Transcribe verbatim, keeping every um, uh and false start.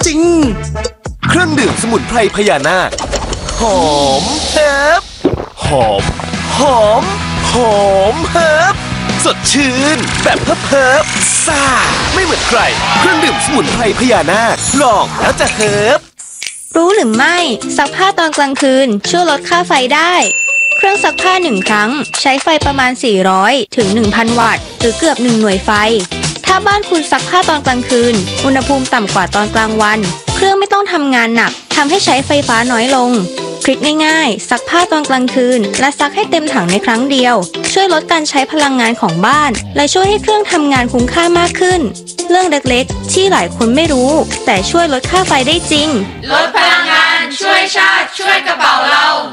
จริงเครื่องดื่มสมุนไพรพญานาคหอมเฮิบหอมหอมหอมเฮิบสดชื่นแบบเฮิบเฮิบซ่าไม่เหมือนใครเครื่องดื่มสมุนไพรพญานาคลองแล้วจะเฮิบรู้หรือไม่ซักผ้าตอนกลางคืนช่วยลดค่าไฟได้เครื่องซักผ้าหนึ่งครั้งใช้ไฟประมาณสี่ร้อยถึง หนึ่งพัน วัตต์หรือเกือบหนึ่งหน่วยไฟถ้าบ้านคุณซักผ้าตอนกลางคืนอุณหภูมิต่ำกว่าตอนกลางวันเครื่องไม่ต้องทำงานหนักทำให้ใช้ไฟฟ้าน้อยลงทริคง่ายๆซักผ้าตอนกลางคืนและซักให้เต็มถังในครั้งเดียวช่วยลดการใช้พลังงานของบ้านและช่วยให้เครื่องทำงานคุ้มค่ามากขึ้นเรื่องเล็กๆที่หลายคนไม่รู้แต่ช่วยลดค่าไฟได้จริงลดพลังงานช่วยชาติช่วยกระเป๋าเรา